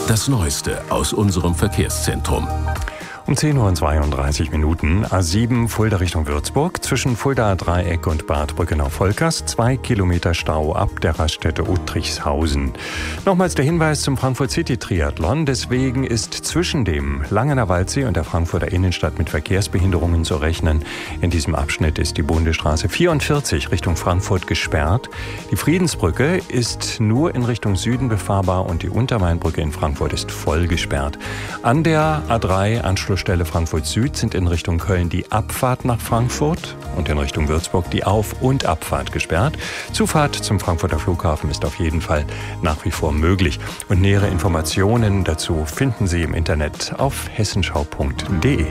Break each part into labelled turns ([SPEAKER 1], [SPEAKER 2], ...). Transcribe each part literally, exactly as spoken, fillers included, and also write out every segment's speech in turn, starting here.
[SPEAKER 1] Das Neueste aus unserem Verkehrszentrum.
[SPEAKER 2] Um zehn Uhr zweiunddreißig Minuten, A sieben Fulda Richtung Würzburg, zwischen Fuldaer Dreieck und Bad Brückenau-Volkers, zwei Kilometer Stau ab der Raststätte Uttrichshausen. Nochmals der Hinweis zum Frankfurt City Triathlon. Deswegen ist zwischen dem Langener Waldsee und der Frankfurter Innenstadt mit Verkehrsbehinderungen zu rechnen. In diesem Abschnitt ist die Bundesstraße vierundvierzig Richtung Frankfurt gesperrt. Die Friedensbrücke ist nur in Richtung Süden befahrbar und die Untermainbrücke in Frankfurt ist voll gesperrt. An der A drei Anschluss Stelle Frankfurt Süd sind in Richtung Köln die Abfahrt nach Frankfurt und in Richtung Würzburg die Auf- und Abfahrt gesperrt. Zufahrt zum Frankfurter Flughafen ist auf jeden Fall nach wie vor möglich. Und nähere Informationen dazu finden Sie im Internet auf hessenschau punkt de.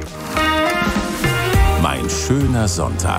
[SPEAKER 1] Mein schöner Sonntag.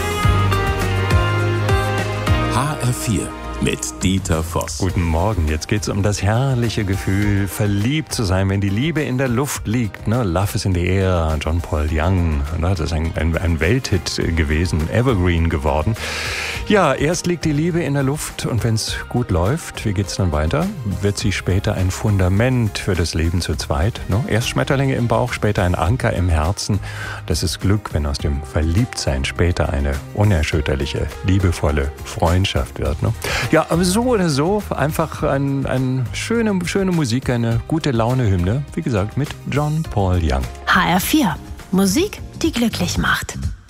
[SPEAKER 1] H R vier. Mit Dieter Voss.
[SPEAKER 2] Guten Morgen. Jetzt geht's um das herrliche Gefühl, verliebt zu sein, wenn die Liebe in der Luft liegt. Ne? Love is in the air, John Paul Young. Ne? Das ist ein, ein, ein Welthit gewesen, Evergreen geworden. Ja, erst liegt die Liebe in der Luft und wenn's gut läuft, wie geht's dann weiter? Wird sie später ein Fundament für das Leben zu zweit? Ne? Erst Schmetterlinge im Bauch, später ein Anker im Herzen. Das ist Glück, wenn aus dem Verliebtsein später eine unerschütterliche, liebevolle Freundschaft wird. Ne? Ja, aber so oder so, einfach ein, ein schöne, schöne Musik, eine gute Laune-Hymne. Wie gesagt, mit John Paul Young.
[SPEAKER 3] H R vier. Musik, die glücklich macht.